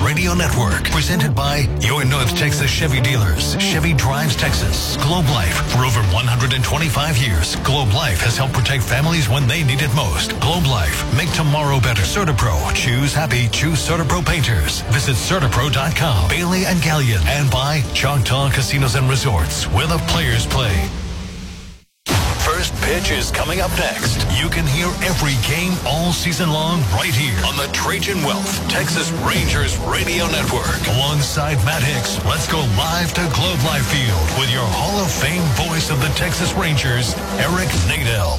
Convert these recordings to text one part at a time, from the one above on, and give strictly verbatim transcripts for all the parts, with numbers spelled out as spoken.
Radio Network. Presented by your North Texas Chevy dealers. Chevy drives Texas. Globe Life. For over one hundred twenty-five years, Globe Life has helped protect families when they need it most. Globe Life. Make tomorrow better. CertaPro. Choose happy. Choose CertaPro painters. Visit Certapro dot com. Bailey and Gallion. And by Choctaw Casinos and Resorts, where the players play. First pitch is coming up next. You can hear every game all season long right here on the Trajan Wealth Texas Rangers Radio Network. Alongside Matt Hicks, let's go live to Globe Life Field with your Hall of Fame voice of the Texas Rangers, Eric Nadel.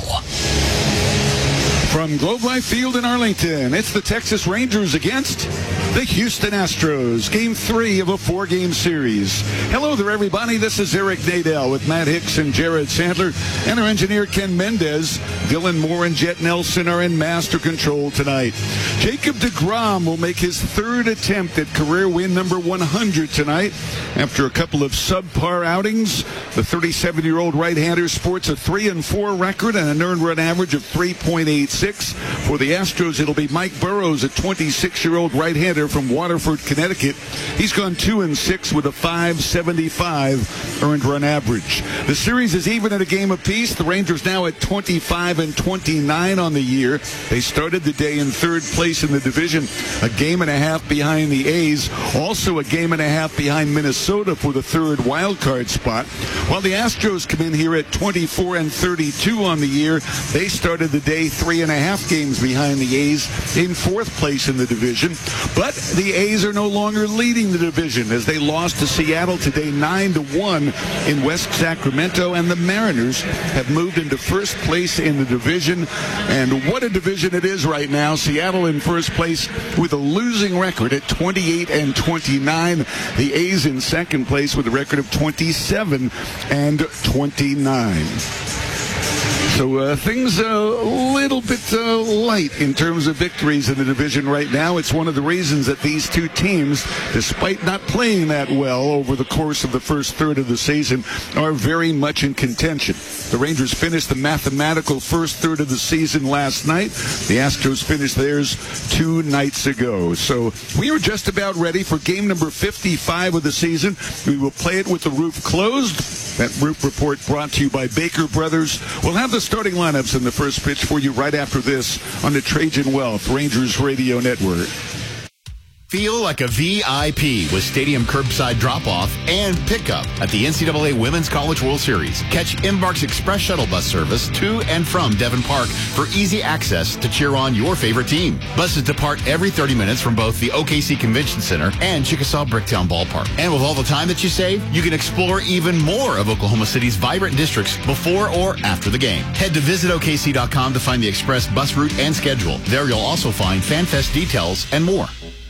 From Globe Life Field in Arlington, it's the Texas Rangers against the Houston Astros. Game three of a four-game series. Hello there, everybody. This is Eric Nadel with Matt Hicks and Jared Sandler and our engineer Ken Mendez. Dylan Moore and Jet Nelson are in master control tonight. Jacob deGrom will make his third attempt at career win number one hundred tonight. After a couple of subpar outings, the thirty-seven-year-old right-hander sports a three and four record and an earned run average of three point eight six. For the Astros, it'll be Mike Burrows, a twenty-six-year-old right-hander from Waterford, Connecticut. He's gone two and six with a five seventy-five earned run average. The series is even at a game apiece. The Rangers now at twenty-five and twenty-nine on the year. They started the day in third place in the division, a game and a half behind the A's, also a game and a half behind Minnesota for the third wild card spot. While the Astros come in here at twenty-four and thirty-two on the year, they started the day three and a half games behind the A's in fourth place in the division. But the A's are no longer leading the division as they lost to Seattle today nine to one in West Sacramento, and the Mariners have moved into first place in the division. And what a division it is right now. Seattle in first place with a losing record at twenty-eight and twenty-nine. The A's in second place with a record of twenty-seven and twenty-nine. So uh, things are a little bit uh, light in terms of victories in the division right now. It's one of the reasons that these two teams, despite not playing that well over the course of the first third of the season, are very much in contention. The Rangers finished the mathematical first third of the season last night. The Astros finished theirs two nights ago. So we are just about ready for game number fifty-five of the season. We will play it with the roof closed. That roof report brought to you by Baker Brothers. We'll have the starting lineups in the first pitch for you right after this on the Trajan Wealth Rangers Radio Network. Feel like a V I P with stadium curbside drop-off and pickup at the N C double A Women's College World Series. Catch Embark's Express Shuttle Bus service to and from Devon Park for easy access to cheer on your favorite team. Buses depart every thirty minutes from both the O K C Convention Center and Chickasaw Bricktown Ballpark. And with all the time that you save, you can explore even more of Oklahoma City's vibrant districts before or after the game. Head to visit O K C dot com to find the Express bus route and schedule. There you'll also find FanFest details and more.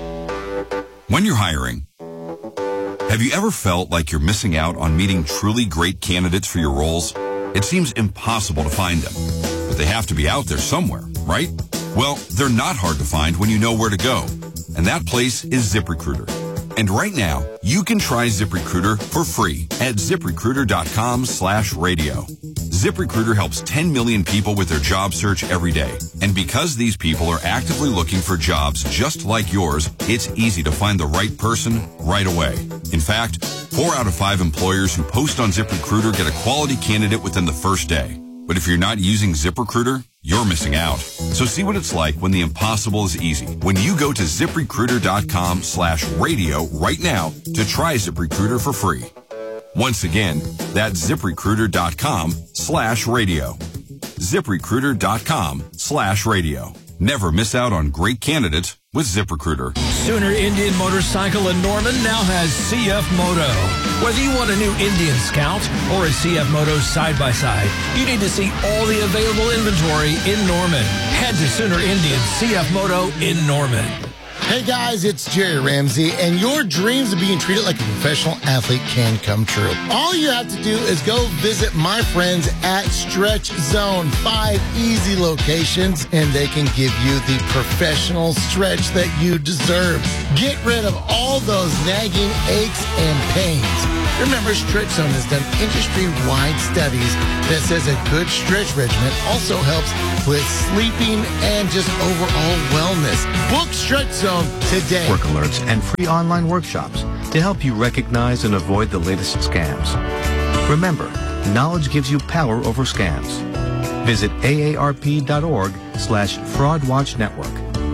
When you're hiring, have you ever felt like you're missing out on meeting truly great candidates for your roles? It seems impossible to find them, but they have to be out there somewhere, right? Well, they're not hard to find when you know where to go, and that place is ZipRecruiter. And right now, you can try ZipRecruiter for free at ZipRecruiter dot com slash radio. ZipRecruiter helps ten million people with their job search every day. And because these people are actively looking for jobs just like yours, it's easy to find the right person right away. In fact, four out of five employers who post on ZipRecruiter get a quality candidate within the first day. But if you're not using ZipRecruiter, you're missing out. So see what it's like when the impossible is easy. When you go to ZipRecruiter dot com slash radio right now to try ZipRecruiter for free. Once again, that's ZipRecruiter dot com slash radio. ZipRecruiter dot com slash radio. Never miss out on great candidates with ZipRecruiter. Sooner Indian Motorcycle in Norman now has C F Moto. Whether you want a new Indian Scout or a C F Moto side-by-side, you need to see all the available inventory in Norman. Head to Sooner Indian C F Moto in Norman. Hey guys, it's Jerry Ramsey, and your dreams of being treated like a professional athlete can come true. All you have to do is go visit my friends at Stretch Zone. Five easy locations, and they can give you the professional stretch that you deserve. Get rid of all those nagging aches and pains. Remember, Stretch Zone has done industry-wide studies that says a good stretch regimen also helps with sleeping and just overall wellness. Book Stretch Zone Zone today. Work alerts and free online workshops to help you recognize and avoid the latest scams. Remember, knowledge gives you power over scams. Visit A A R P dot org slash fraud watch network.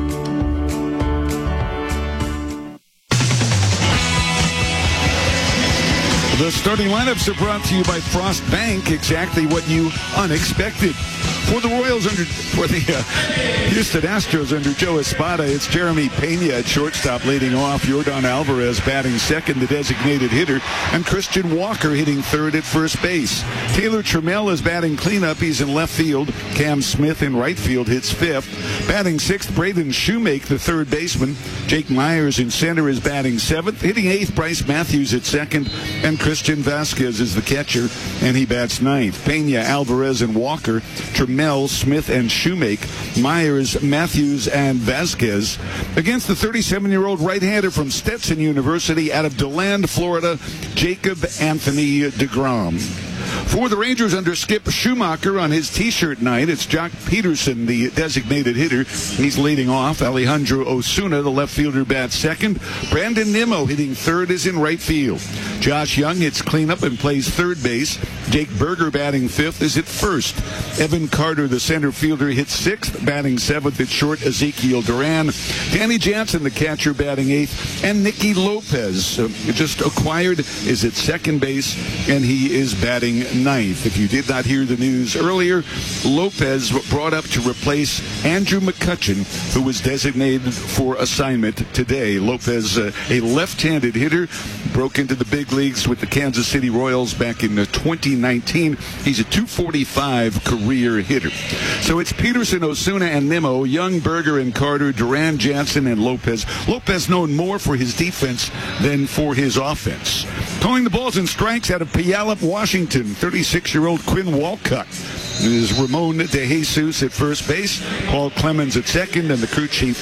The starting lineups are brought to you by Frost Bank, exactly what you unexpected. For the Royals under, for the uh, Houston Astros under Joe Espada, it's Jeremy Pena at shortstop leading off, Yordan Alvarez batting second, the designated hitter, and Christian Walker hitting third at first base. Taylor Trammell is batting cleanup, he's in left field. Cam Smith in right field hits fifth. Batting sixth, Braden Shoemake, the third baseman. Jake Myers in center is batting seventh. Hitting eighth, Bryce Matthews at second, and Christian Vasquez is the catcher, and he bats ninth. Pena, Alvarez, and Walker, Trammell, Smith, and Shoemake, Myers, Matthews, and Vasquez against the thirty-seven-year-old right-hander from Stetson University out of DeLand, Florida, Jacob Anthony deGrom. For the Rangers under Skip Schumacher on his T-shirt night, it's Jock Peterson, the designated hitter. He's leading off. Alejandro Osuna, the left fielder, bats second. Brandon Nimmo hitting third is in right field. Josh Young hits cleanup and plays third base. Jake Berger batting fifth is at first. Evan Carter, the center fielder, hits sixth. Batting seventh at short, Ezekiel Duran. Danny Jansen, the catcher, batting eighth. And Nicky Lopez, uh, just acquired, is at second base, and he is batting ninth. If you did not hear the news earlier, Lopez brought up to replace Andrew McCutchen, who was designated for assignment today. Lopez, uh, a left-handed hitter, broke into the big leagues with the Kansas City Royals back in uh, twenty nineteen. He's a two forty-five career hitter. So it's Peterson, Osuna, and Nimmo, Young, Berger, and Carter, Duran, Jansen, and Lopez. Lopez known more for his defense than for his offense. Calling the balls and strikes out of Puyallup, Washington, thirty-six-year-old Quinn Walcott. It is Ramon De Jesus at first base, Paul Clemens at second, and the crew chief.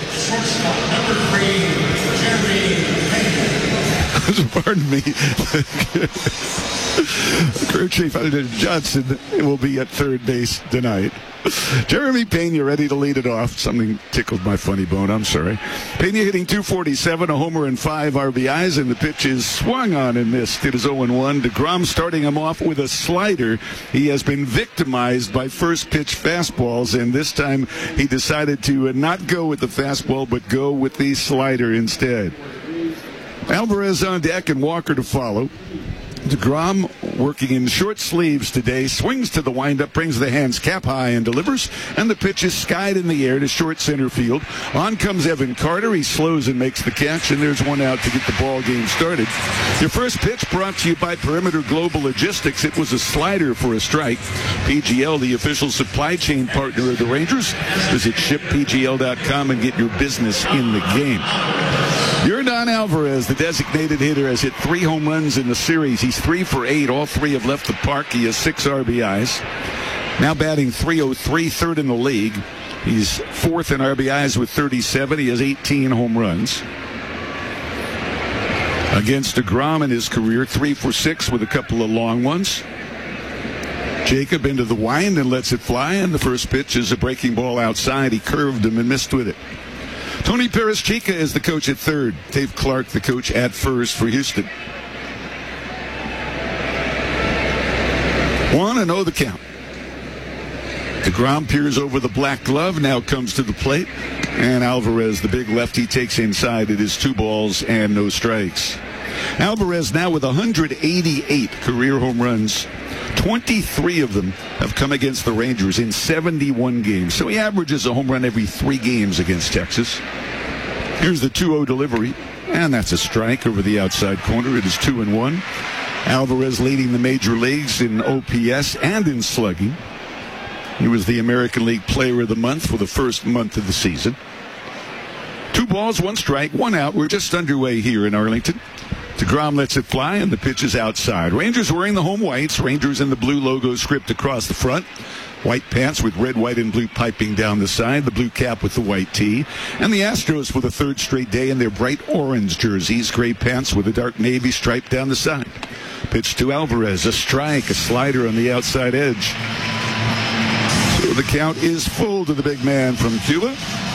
Pardon me. Crew chief Johnson will be at third base tonight. Jeremy Pena ready to lead it off. Something tickled my funny bone. I'm sorry. Pena hitting two forty-seven, a homer and five R B Is, and the pitch is swung on and missed. It is oh and one. DeGrom starting him off with a slider. He has been victimized by first pitch fastballs, and this time he decided to not go with the fastball, but go with the slider instead. Alvarez on deck and Walker to follow. DeGrom working in short sleeves today, swings to the windup, brings the hands cap high and delivers, and the pitch is skied in the air to short center field. On comes Evan Carter. He slows and makes the catch, and there's one out to get the ball game started. Your first pitch brought to you by Perimeter Global Logistics. It was a slider for a strike. P G L, the official supply chain partner of the Rangers. Visit ship P G L dot com and get your business in the game. Yordan Alvarez, the designated hitter, has hit three home runs in the series. He's three for eight. All three have left the park. He has six R B Is. Now batting three oh three, third in the league. He's fourth in R B Is with thirty-seven. He has eighteen home runs. Against DeGrom in his career, three for six with a couple of long ones. Jacob into the wind and lets it fly, and the first pitch is a breaking ball outside. He curved him and missed with it. Tony Perez-Chica is the coach at third. Dave Clark, the coach at first for Houston. One and oh the count. DeGrom peers over the black glove, now comes to the plate. And Alvarez, the big lefty, takes inside. It is two balls and no strikes. Alvarez now with one hundred eighty-eight career home runs. twenty-three of them have come against the Rangers in seventy-one games. So he averages a home run every three games against Texas. Here's the two oh delivery, and that's a strike over the outside corner. It is two and one. Alvarez leading the major leagues in O P S and in slugging. He was the American League Player of the Month for the first month of the season. Two balls, one strike, one out. We're just underway here in Arlington. DeGrom lets it fly, and the pitch is outside. Rangers wearing the home whites. Rangers in the blue logo script across the front. White pants with red, white, and blue piping down the side. The blue cap with the white tee. And the Astros for the third straight day in their bright orange jerseys. Gray pants with a dark navy stripe down the side. Pitch to Alvarez. A strike, a slider on the outside edge. So the count is full to the big man from Cuba.